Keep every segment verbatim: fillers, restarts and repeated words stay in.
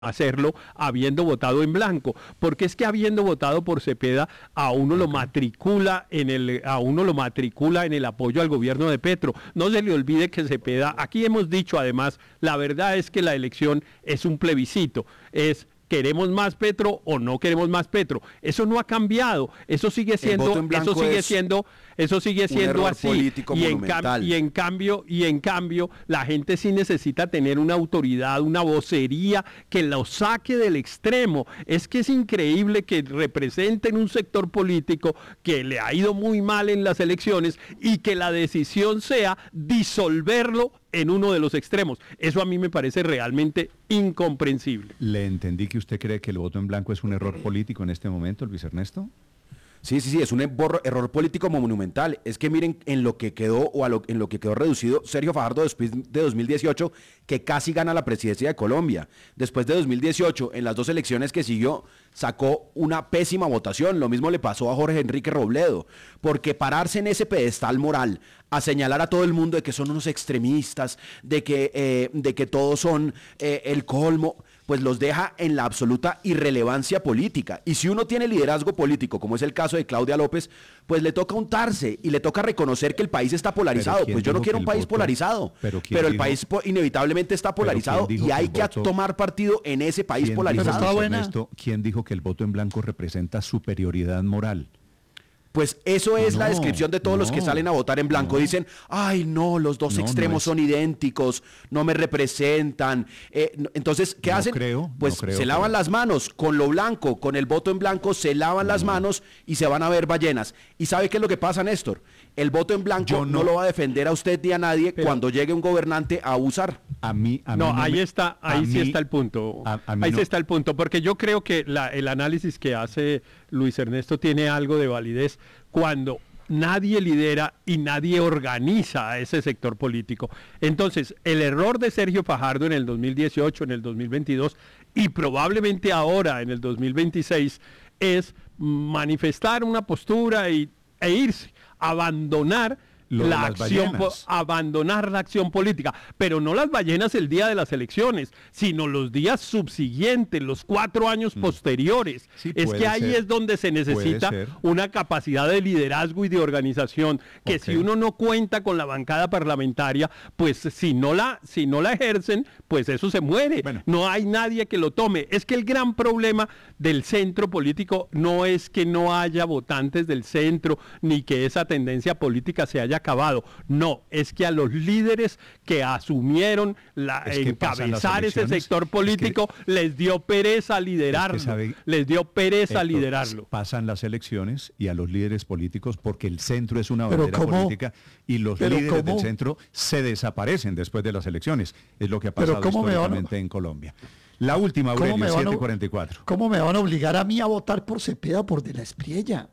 hacerlo habiendo votado en blanco, porque es que habiendo votado por Cepeda a uno lo matricula en el a uno lo matricula en el apoyo al gobierno de Petro. No se le olvide que Cepeda, aquí hemos dicho además, la verdad es que la elección es un plebiscito, es ¿queremos más Petro o no queremos más Petro? Eso no ha cambiado, eso sigue siendo, eso sigue siendo, eso sigue siendo así. Y en, cam y en cambio, y en cambio, la gente sí necesita tener una autoridad, una vocería que lo saque del extremo. Es que es increíble que representen un sector político que le ha ido muy mal en las elecciones y que la decisión sea disolverlo en uno de los extremos. Eso a mí me parece realmente incomprensible. Le entendí que usted cree que el voto en blanco es un error político en este momento, Luis Ernesto. Sí, sí, sí, es un error, error político monumental. Es que miren en lo que quedó o a lo, en lo que quedó reducido Sergio Fajardo después de dos mil dieciocho, que casi gana la presidencia de Colombia. Después de dos mil dieciocho, en las dos elecciones que siguió, sacó una pésima votación. Lo mismo le pasó a Jorge Enrique Robledo, porque pararse en ese pedestal moral, a señalar a todo el mundo de que son unos extremistas, de que, eh, de que todos son eh, el colmo, pues los deja en la absoluta irrelevancia política. Y si uno tiene liderazgo político, como es el caso de Claudia López, pues le toca untarse y le toca reconocer que el país está polarizado. Pues yo no quiero un país voto, polarizado, pero, pero el dijo, país inevitablemente está polarizado y hay que, que voto, tomar partido en ese país polarizado. Dijo, Ernesto, ¿quién dijo que el voto en blanco representa superioridad moral? Pues eso es no, la descripción de todos no, los que salen a votar en blanco. No. Dicen, ay no, los dos no, extremos no es... son idénticos, no me representan. Eh, entonces, ¿qué no hacen? Creo, pues creo, se lavan creo. las manos con lo blanco, con el voto en blanco, se lavan las manos y se van a ver ballenas. ¿Y sabe qué es lo que pasa, Néstor? El voto en blanco no lo va a defender a usted ni a nadie Pero... cuando llegue un gobernante a abusar. A mí, a mí no, no ahí me... está, ahí sí mí... está el punto. A, a ahí no... sí está el punto, porque yo creo que la, el análisis que hace Luis Ernesto tiene algo de validez cuando nadie lidera y nadie organiza a ese sector político. Entonces, el error de Sergio Fajardo en el dos mil dieciocho, en el dos mil veintidós y probablemente ahora en el dos mil veintiséis es manifestar una postura y, e irse, abandonar Lo la acción, abandonar la acción política, pero no las ballenas el día de las elecciones, sino los días subsiguientes, los cuatro años mm. posteriores. Sí, es que ahí ser. es donde se necesita una capacidad de liderazgo y de organización, que okay. si uno no cuenta con la bancada parlamentaria, pues si no la, si no la ejercen, pues eso se muere. Bueno. No hay nadie que lo tome. Es que el gran problema del centro político no es que no haya votantes del centro, ni que esa tendencia política se haya acabado. No, es que a los líderes que asumieron la, es que encabezar ese sector político es que, les dio pereza liderarlo. Es que sabe, les dio pereza Héctor, liderarlo. Pasan las elecciones y a los líderes políticos, porque el centro es una bandera política, y los líderes ¿cómo? del centro se desaparecen después de las elecciones. Es lo que ha pasado históricamente en Colombia. La última, Aurelio, siete cuarenta y cuatro. ¿Cómo me van a obligar a mí a votar por Cepeda o por De la Espriella?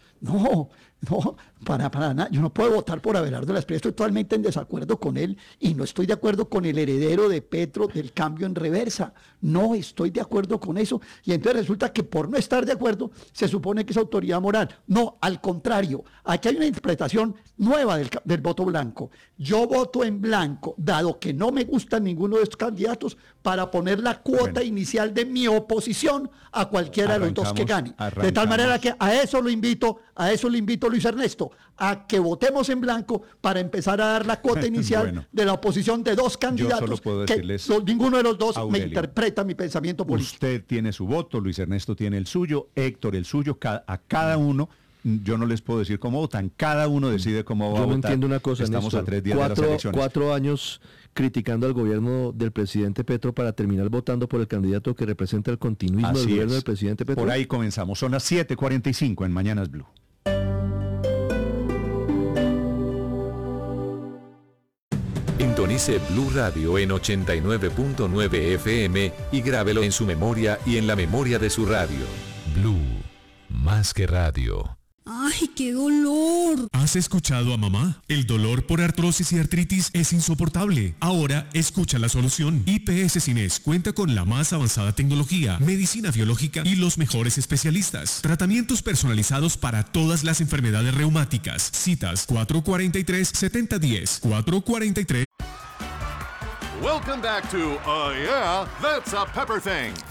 No, no, para, para nada. Yo no puedo votar por Abelardo de la Espriella. Estoy totalmente en desacuerdo con él y no estoy de acuerdo con el heredero de Petro del cambio en reversa. No estoy de acuerdo con eso. Y entonces resulta que por no estar de acuerdo se supone que es autoridad moral. No, al contrario. Aquí hay una interpretación nueva del, del voto blanco. Yo voto en blanco, dado que no me gusta ninguno de estos candidatos, para poner la cuota bueno. inicial de mi oposición a cualquiera arrancamos, de los dos que gane. Arrancamos. De tal manera que a eso lo invito, a eso lo invito, Luis Ernesto, a que votemos en blanco para empezar a dar la cuota inicial bueno, de la oposición de dos candidatos que los, ninguno de los dos Aurelio, me interpreta mi pensamiento político. Usted tiene su voto, Luis Ernesto tiene el suyo, Héctor el suyo, a cada uno. Yo no les puedo decir cómo votan, cada uno decide cómo va Yo a no votar. Entiendo una cosa, Estamos Néstor, a tres días cuatro, de las elecciones. Cuatro años criticando al gobierno del presidente Petro para terminar votando por el candidato que representa el continuismo Así del gobierno es. del presidente Petro. Por ahí comenzamos, son las siete cuarenta y cinco en Mañanas Blue. Sintonice Blue Radio en ochenta y nueve punto nueve F M y grábelo en su memoria y en la memoria de su radio. Blue, más que radio. ¡Ay, qué dolor! ¿Has escuchado a mamá? El dolor por artrosis y artritis es insoportable. Ahora escucha la solución. I P S Cines cuenta con la más avanzada tecnología, medicina biológica y los mejores especialistas. Tratamientos personalizados para todas las enfermedades reumáticas. Citas cuatro cuatro tres, siete cero uno cero, cuatro cuatro tres. Welcome back to Uh Yeah, That's a Pepper Thing.